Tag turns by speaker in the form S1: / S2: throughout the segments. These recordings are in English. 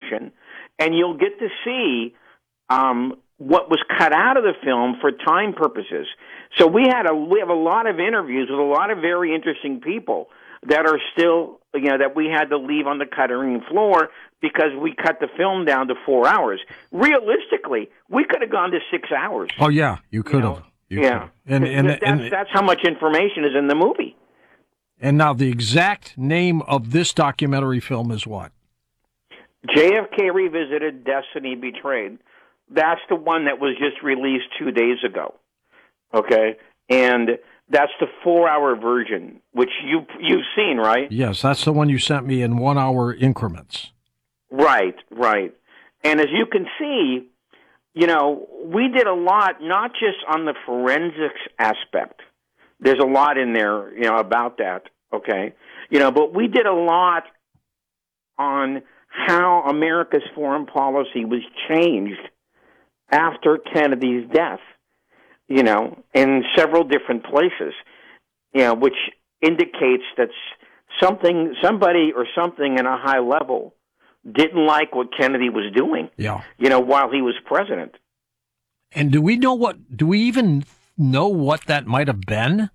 S1: version, and you'll get to see what was cut out of the film for time purposes. So we have a lot of interviews with a lot of very interesting people that are still, that we had to leave on the cutting floor because we cut the film down to 4 hours. Realistically, we could have gone to 6 hours.
S2: Oh yeah, you could have.
S1: Yeah, that's how much information is in the movie.
S2: And now the exact name of this documentary film is what?
S1: JFK Revisited, Destiny Betrayed. That's the one that was just released 2 days ago. Okay? And that's the 4-hour version, which you've seen, right?
S2: Yes, that's the one you sent me in 1 hour increments.
S1: Right. And as you can see, we did a lot, not just on the forensics aspect. There's a lot in there, about that, okay? But we did a lot on how America's foreign policy was changed after Kennedy's death, in several different places, which indicates that somebody or something in a high level didn't like what Kennedy was doing, while he was president.
S2: And do we even know what that might have been?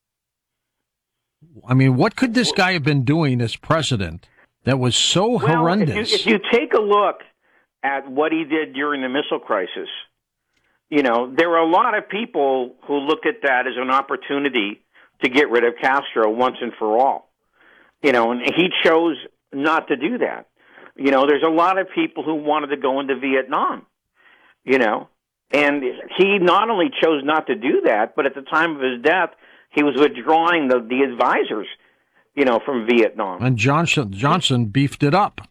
S2: I mean, what could this guy have been doing as president that was so horrendous?
S1: If you take a look at what he did during the missile crisis, there were a lot of people who looked at that as an opportunity to get rid of Castro once and for all. And he chose not to do that. There's a lot of people who wanted to go into Vietnam, and he not only chose not to do that, but at the time of his death, he was withdrawing the advisors, from Vietnam.
S2: And Johnson beefed it up.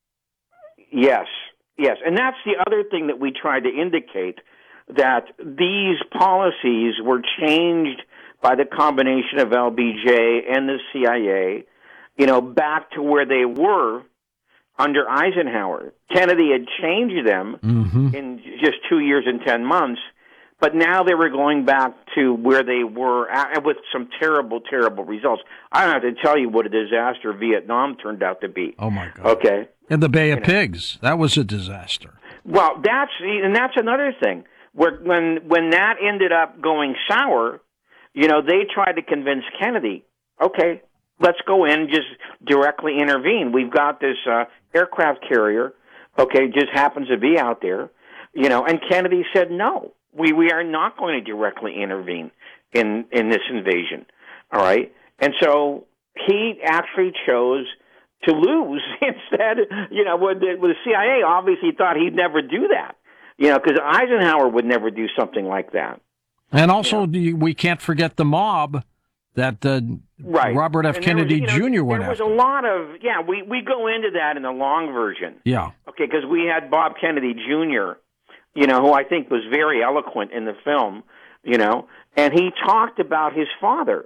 S1: Yes. And that's the other thing that we tried to indicate, that these policies were changed by the combination of LBJ and the CIA, back to where they were under Eisenhower. Kennedy had changed them in just 2 years and 10 months, but now they were going back to where they were with some terrible, terrible results. I don't have to tell you what a disaster Vietnam turned out to be.
S2: Oh, my God.
S1: Okay.
S2: And the Bay of Pigs, that was a disaster.
S1: Well, that's another thing. When that ended up going sour, they tried to convince Kennedy, okay, let's go in, just directly intervene. We've got this aircraft carrier, okay, just happens to be out there, and Kennedy said, no, we are not going to directly intervene in this invasion, all right? And so he actually chose to lose instead, with the CIA obviously thought he'd never do that, because Eisenhower would never do something like that.
S2: And also, we can't forget the mob that Robert F. Kennedy Jr. went after.
S1: There was a lot of, we go into that in the long version.
S2: Yeah.
S1: Okay, because we had Bob Kennedy Jr., who I think was very eloquent in the film, and he talked about his father,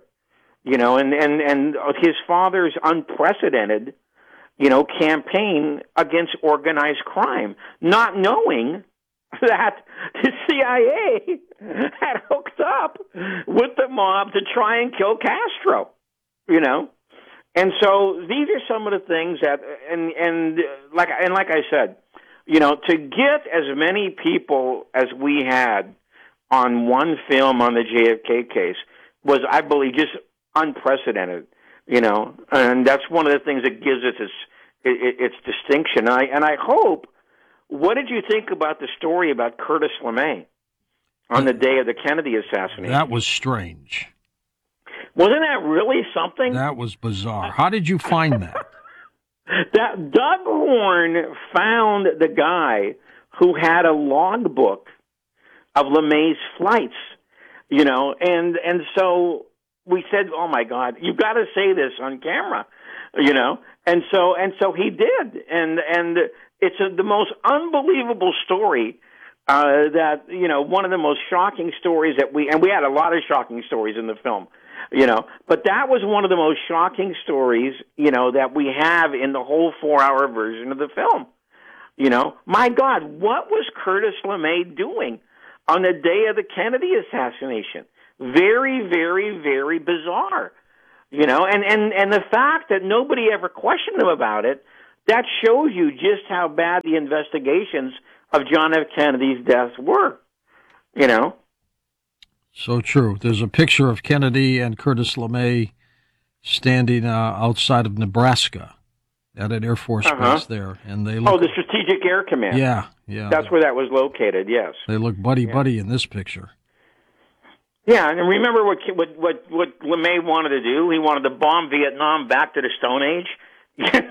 S1: and his father's unprecedented, campaign against organized crime, not knowing that the CIA had hooked up with the mob to try and kill Castro, and so these are some of the things that, and like I said, to get as many people as we had on one film on the JFK case was, I believe, just unprecedented, and that's one of the things that gives it its distinction. And I hope. What did you think about the story about Curtis LeMay on the day of the Kennedy assassination?
S2: That was strange.
S1: Wasn't that really something?
S2: That was bizarre. How did you find that?
S1: That Doug Horn found the guy who had a logbook of LeMay's flights, and so we said, "Oh my God, you've got to say this on camera," and so he did, and it's the most unbelievable story. That one of the most shocking stories that we had a lot of shocking stories in the film, but that was one of the most shocking stories, that we have in the whole 4-hour version of the film. My God, what was Curtis LeMay doing on the day of the Kennedy assassination? Very, very, very bizarre. And the fact that nobody ever questioned him about it, that shows you just how bad the investigations of John F. Kennedy's death were. You know?
S2: So true. There's a picture of Kennedy and Curtis LeMay standing outside of Nebraska at an Air Force base there, and they look.
S1: Oh, the Strategic Air Command.
S2: Yeah.
S1: That's where that was located. Yes.
S2: They look buddy in this picture.
S1: Yeah, and remember what LeMay wanted to do? He wanted to bomb Vietnam back to the Stone Age.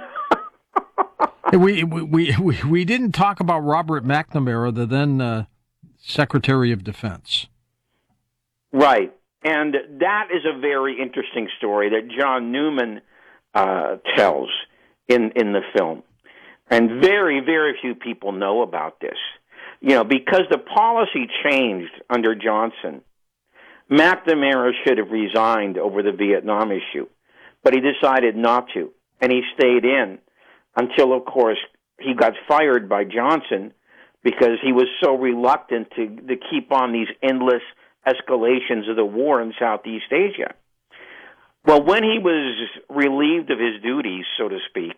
S2: We didn't talk about Robert McNamara, the then Secretary of Defense.
S1: Right, and that is a very interesting story that John Newman tells in the film, and very, very few people know about this. You know, because the policy changed under Johnson. McNamara should have resigned over the Vietnam issue, but he decided not to, and he stayed in until, of course, he got fired by Johnson because he was so reluctant to keep on these endless escalations of the war in Southeast Asia. Well, when he was relieved of his duties, so to speak,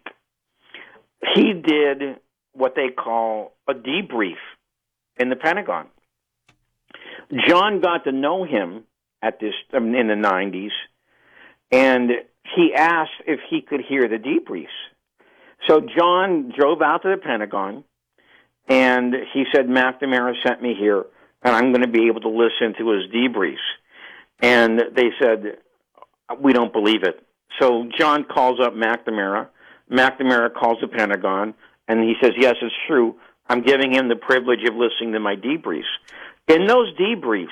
S1: he did what they call a debrief in the Pentagon. John got to know him in the 90s, and he asked if he could hear the debriefs. So John drove out to the Pentagon, and he said, McNamara sent me here, and I'm going to be able to listen to his debriefs. And they said, we don't believe it. So John calls up McNamara. McNamara calls the Pentagon, and he says, yes, it's true. I'm giving him the privilege of listening to my debriefs. In those debriefs,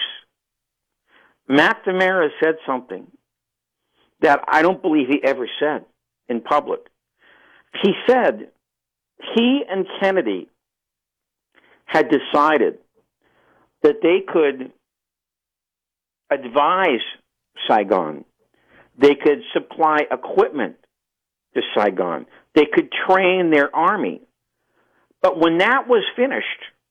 S1: McNamara said something that I don't believe he ever said in public. He said he and Kennedy had decided that they could advise Saigon. They could supply equipment to Saigon. They could train their army. But when that was finished,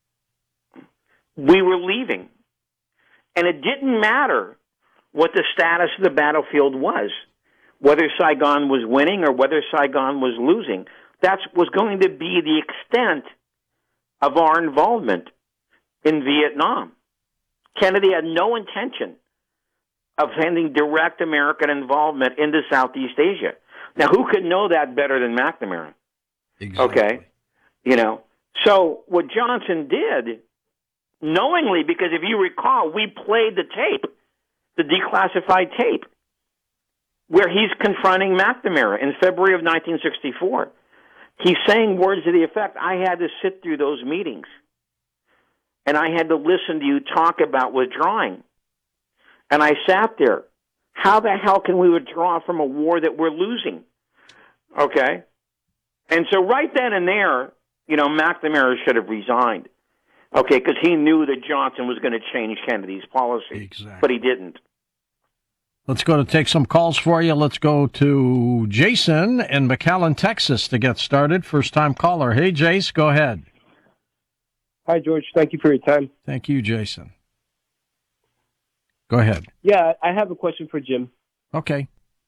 S1: we were leaving. And it didn't matter what the status of the battlefield was, whether Saigon was winning or whether Saigon was losing. That was going to be the extent of our involvement in Vietnam. Kennedy had no intention of sending direct American involvement into Southeast Asia. Now, who could know that better than McNamara?
S2: Exactly.
S1: Okay? You know, so what Johnson did, knowingly, because if you recall, we played the tape, the declassified tape, where he's confronting McNamara in February of 1964. He's saying words to the effect, I had to sit through those meetings, and I had to listen to you talk about withdrawing. And I sat there. How the hell can we withdraw from a war that we're losing? Okay? And so right then and there, you know, McNamara should have resigned. Okay, because he knew that Johnson was going to change Kennedy's policy.
S2: Exactly.
S1: But he didn't.
S2: Let's go to take some calls for you. Let's go to Jason in McAllen, Texas to get started. First-time caller. Hey, Jace, go ahead.
S3: Hi, George. Thank you for your time.
S2: Thank you, Jason. Go ahead.
S3: Yeah, I have a question for Jim.
S2: Okay.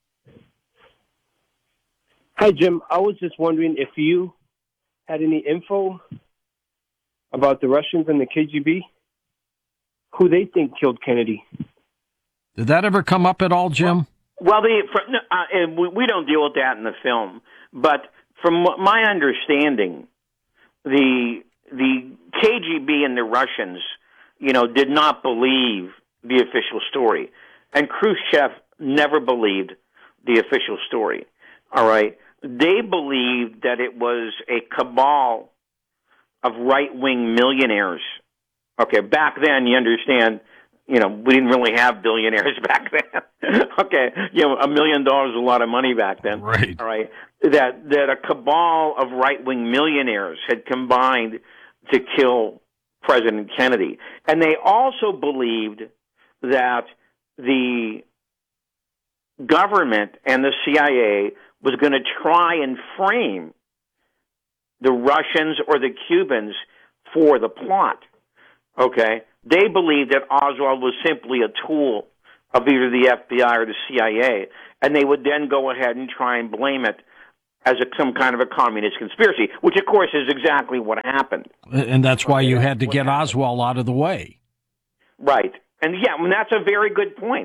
S3: Hi, Jim. I was just wondering if you had any info about the Russians and the KGB, who they think killed Kennedy.
S2: Did that ever come up at all, Jim?
S1: Well, we don't deal with that in the film, but from my understanding, the KGB and the Russians, you know, did not believe the official story, and Khrushchev never believed the official story. All right, they believed that it was a cabal of right-wing millionaires. Okay, back then, you understand, you know, we didn't really have billionaires back then. Okay, you know, $1 million was a lot of money back then.
S2: Right.
S1: All right, that a cabal of right-wing millionaires had combined to kill President Kennedy. And they also believed that the government and the CIA was going to try and frame the Russians or the Cubans for the plot. Okay? They believed that Oswald was simply a tool of either the FBI or the CIA, and they would then go ahead and try and blame it as some kind of a communist conspiracy, which, of course, is exactly what happened.
S2: And that's why you had to get Oswald out of the way.
S1: Right. And, yeah, I mean, that's a very good point.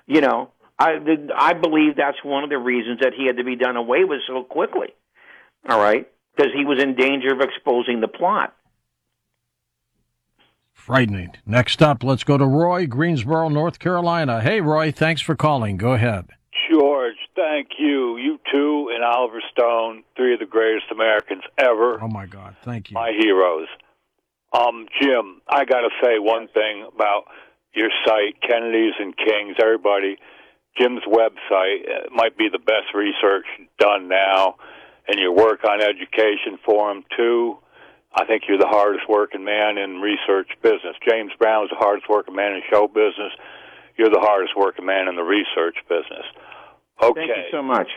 S1: I believe that's one of the reasons that he had to be done away with so quickly, all right, because he was in danger of exposing the plot.
S2: Frightening. Next up, let's go to Roy, Greensboro, North Carolina. Hey, Roy, thanks for calling. Go ahead.
S4: George, thank you. You too and Oliver Stone, three of the greatest Americans ever.
S2: Oh, my God. Thank you.
S4: My heroes. Jim, I got to say one thing about your site, Kennedys and Kings, everybody. Jim's website might be the best research done now, and your work on Education Forum, too. I think you're the hardest working man in research business. James Brown is the hardest working man in show business. You're the hardest working man in the research business. Okay.
S1: Thank you so much.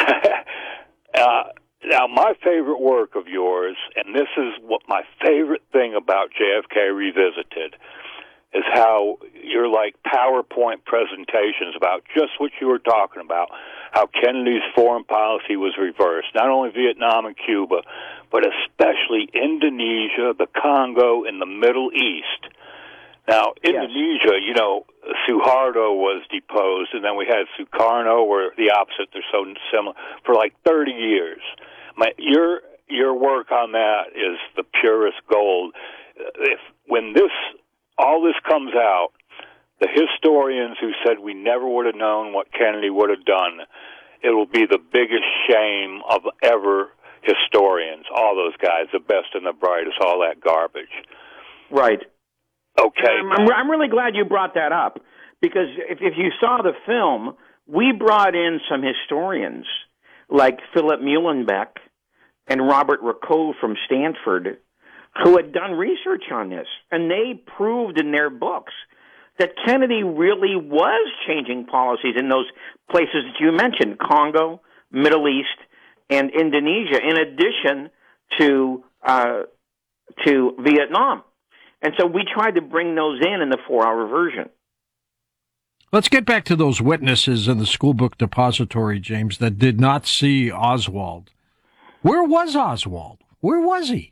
S4: Now, my favorite work of yours, and this is what my favorite thing about JFK Revisited, is how you're like PowerPoint presentations about just what you were talking about, how Kennedy's foreign policy was reversed, not only Vietnam and Cuba, but especially Indonesia, the Congo, and the Middle East. Now, Indonesia, Suharto was deposed, and then we had Sukarno, or the opposite, they're so similar, for like 30 years. Your work on that is the purest gold. When all this comes out, the historians who said we never would have known what Kennedy would have done, it will be the biggest shame of ever historians, all those guys, the best and the brightest, all that garbage.
S1: Right.
S4: Okay.
S1: I'm really glad you brought that up, because if you saw the film, we brought in some historians like Philip Muhlenbeck and Robert Racot from Stanford, who had done research on this, and they proved in their books that Kennedy really was changing policies in those places that you mentioned, Congo, Middle East, and Indonesia, in addition to Vietnam. And so we tried to bring those in the 4-hour version.
S2: Let's get back to those witnesses in the school book depository, James, that did not see Oswald. Where was Oswald? Where was he?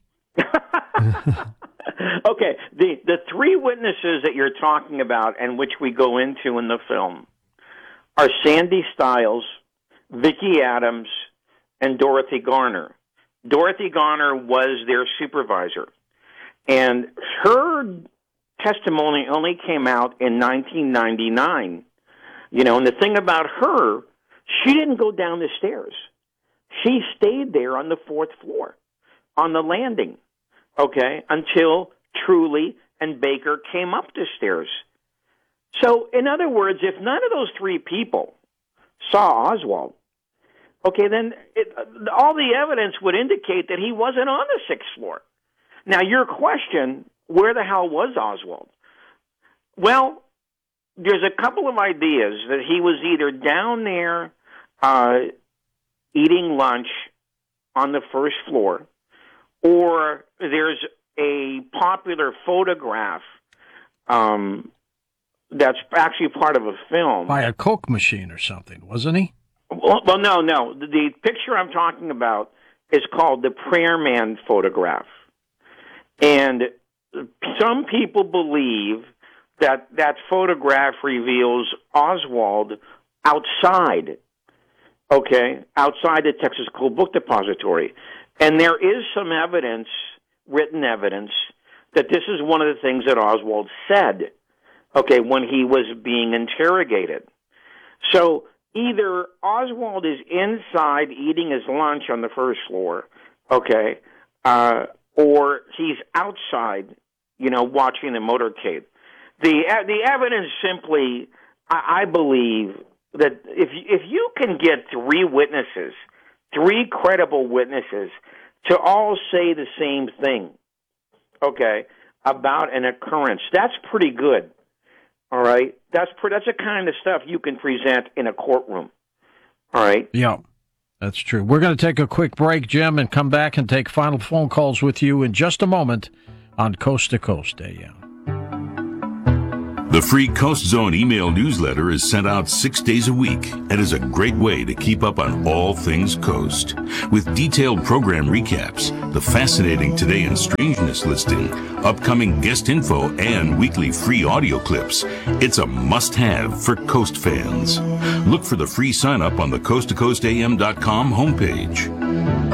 S1: Okay, the three witnesses that you're talking about and which we go into in the film are Sandy Stiles, Vicki Adams, and Dorothy Garner. Dorothy Garner was their supervisor, and her testimony only came out in 1999. And the thing about her, she didn't go down the stairs. She stayed there on the 4th floor, on the landing, until Truly and Baker came up the stairs. So, in other words, if none of those three people saw Oswald, then all the evidence would indicate that he wasn't on the 6th floor. Now, your question, where the hell was Oswald? Well, there's a couple of ideas that he was either down there eating lunch on the 1st floor, or there's a popular photograph that's actually part of a film.
S2: By a Coke machine or something, wasn't he?
S1: Well, no. The picture I'm talking about is called the Prayer Man photograph. And some people believe that photograph reveals Oswald outside the Texas School Book Depository. And there is some evidence, written evidence, that this is one of the things that Oswald said, when he was being interrogated. So either Oswald is inside eating his lunch on the 1st floor, or he's outside, watching the motorcade. The evidence simply, I believe, that if you can get three credible witnesses to all say the same thing, about an occurrence, that's pretty good. All right, that's the kind of stuff you can present in a courtroom. All right.
S2: Yeah, that's true. We're going to take a quick break, Jim, and come back and take final phone calls with you in just a moment on Coast to Coast AM.
S5: The free Coast Zone email newsletter is sent out 6 days a week and is a great way to keep up on all things Coast. With detailed program recaps, the fascinating Today in Strangeness listing, upcoming guest info, and weekly free audio clips, it's a must-have for Coast fans. Look for the free sign-up on the coasttocoastam.com homepage.